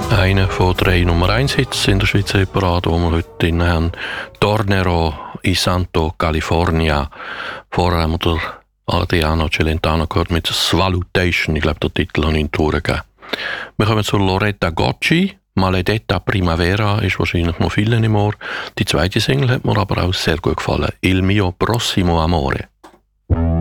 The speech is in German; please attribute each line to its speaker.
Speaker 1: Einer von 3 Nummer 1 Hits in der Schweizer Hitparade, die wir heute drin haben. Tornerò i Santo California. Vorher haben wir der Adriano Celentano gehört mit Svalutation. Ich glaube, der Titel habe ich in die Tour gegeben. Wir kommen zu Loretta Gocci. Maledetta Primavera ist wahrscheinlich noch vielen im Ohr. Die zweite Single hat mir aber auch sehr gut gefallen. Il mio prossimo amore.